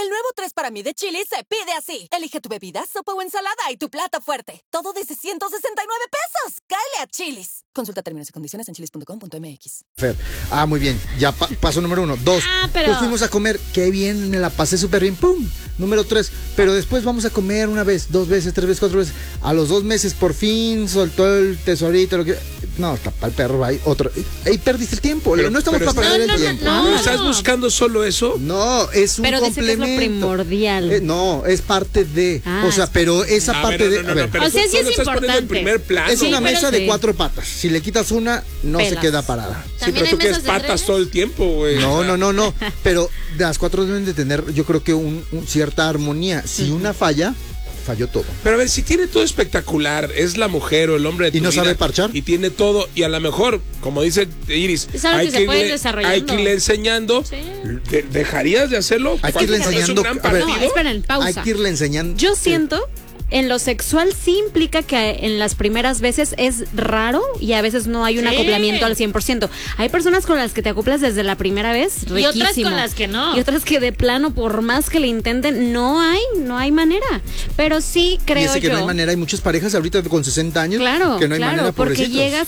El nuevo 3 para mí de Chili's se pide así. Elige tu bebida, sopa o ensalada y tu plato fuerte. Todo desde 169 pesos. ¡Cáele a Chili's! Consulta términos y condiciones en chili's.com.mx. Muy bien. Ya paso número 1. 2. pero... Pues fuimos a comer. Qué bien, me la pasé súper bien. ¡Pum! Número 3. Pero después vamos a comer una vez, 2 veces, 3 veces, 4 veces. A los 2 meses por fin soltó el tesorito. Lo que... No, está para el perro. Ahí otro. Ahí perdiste el tiempo. No estamos para perder el tiempo. ¿No estás buscando solo eso? No, es un complemento. Pero dice que es lo primordial. No, es parte de. O sea, pero esa parte de. A ver, pero o sea, sí es estás poniendo en primer plano. es una mesa de sí. 4 patas. Si le quitas una, no se queda parada. Sí, pero tú quieres patas todo el tiempo, güey. No. Pero las 4 deben de tener, yo creo que cierta armonía. Si una falla, falló todo. Pero a ver, si tiene todo espectacular, es la mujer o el hombre de tu ¿Y no vida, sabe parchar? Y tiene todo, y a lo mejor, como dice Iris, es algo que se puede ir desarrollando. hay que irle enseñando. Sí. ¿Dejarías de hacerlo? Hay que irle enseñando. ¿Es un gran partido? No, esperen, pausa. Hay que irle enseñando. Yo siento... En lo sexual sí implica que en las primeras veces es raro y a veces no hay un acoplamiento al 100%. Hay personas con las que te acoplas desde la primera vez, riquísimo. Y otras con las que no. Y otras que de plano, por más que le intenten, no hay manera. Pero sí creo que no hay manera. Hay muchas parejas ahorita con 60 años que no hay manera, porque pobrecitos. llegas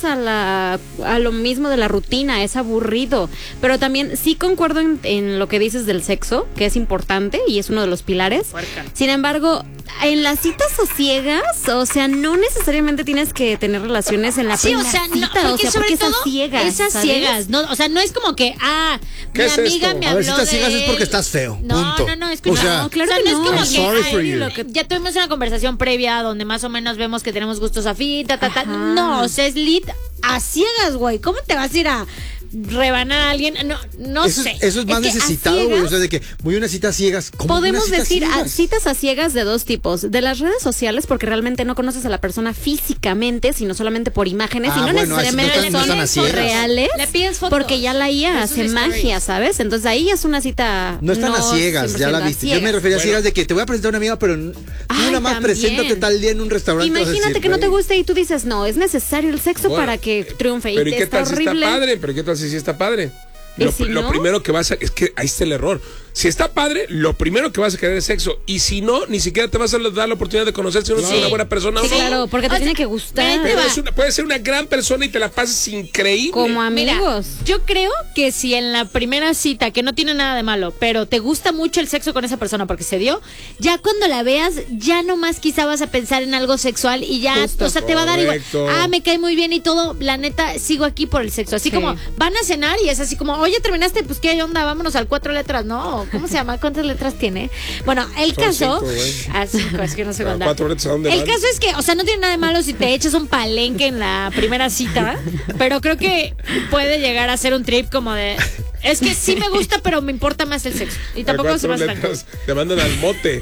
a lo mismo de la rutina, es aburrido. Pero también sí concuerdo en lo que dices del sexo, que es importante y es uno de los pilares. Sin embargo, en las citas a ciegas, o sea, no necesariamente tienes que tener relaciones en la primera cita, porque sobre porque todo esas esas ciegas, no, o sea, no es como que mi amiga me habló si estás ciegas de es porque estás feo. No, punto. no, es que o sea, no, claro que no. I'm sorry for you. Ya tuvimos una conversación previa donde más o menos vemos que tenemos gustos afín, No, o sea, es lit a ciegas, güey. ¿Cómo te vas a ir a rebanar a alguien? No sé. Eso es más necesitado, güey. O sea, de que voy a una cita a ciegas. ¿Cómo podemos una cita decir ciegas? Citas a ciegas de 2 tipos. De las redes sociales, porque realmente no conoces a la persona físicamente, sino solamente por imágenes. Y no necesariamente son reales. Le pides fotos. Porque ya la IA hace magia, ¿sabes? Entonces ahí es una cita. No están a ciegas, ya la viste. Yo me refería a ciegas de que te voy a presentar a una amiga, pero tú nada más preséntate tal día en un restaurante. Imagínate que no te guste y tú dices, no, es necesario el sexo para que triunfe. Pero ¿y qué tal si está padre? ¿Pero qué tal si sí está padre? Lo primero que vas a... Es que ahí está el error. Si está padre, lo primero que vas a querer es sexo. Y si no, ni siquiera te vas a dar la oportunidad de conocer si no es una buena persona o no. Claro, porque te tiene que gustar. Pero puede ser una gran persona y te la pasas increíble. Como amigos. Mira, yo creo que si en la primera cita, que no tiene nada de malo, pero te gusta mucho el sexo con esa persona porque se dio, ya cuando la veas, ya nomás quizá vas a pensar en algo sexual y ya, o sea, te va a dar igual. Me cae muy bien y todo, la neta, sigo aquí por el sexo. Así como, van a cenar y es así como, oye, terminaste, pues qué onda, vámonos al 4 letras, ¿no? ¿Cómo se llama? ¿Cuántas letras tiene? Bueno, el caso... 5, es que no sé contar. 4 letras, ¿a dónde el van? caso es que, o sea, no tiene nada de malo si te echas un palenque en la primera cita, pero creo que puede llegar a ser un trip como de... Es que sí me gusta, pero me importa más el sexo. Y tampoco se me hace. Te mandan al bote.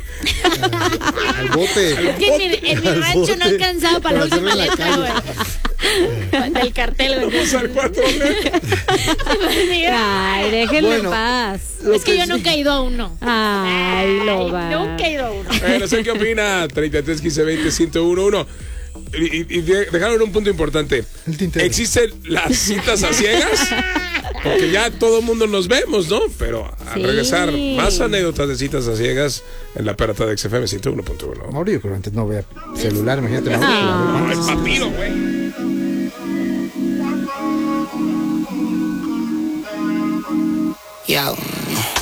Al bote. Es que en mi rancho no alcanzaba para la última letra, güey. Del cartel, güey. Vamos al 4 letras. Ay, déjenme en paz. Es que yo nunca he ido a uno. Ay, Loba. Nunca he ido a uno. Bueno, sé qué opina. 33 15 20 101 y dejaron un punto importante. ¿Existen las citas a ciegas? Porque ya todo el mundo nos vemos, ¿no? Pero al regresar, más anécdotas de citas a ciegas en la perata de XFM 101.1. Mauricio, pero antes no vea celular, imagínate. No, el papiro, güey. Yo.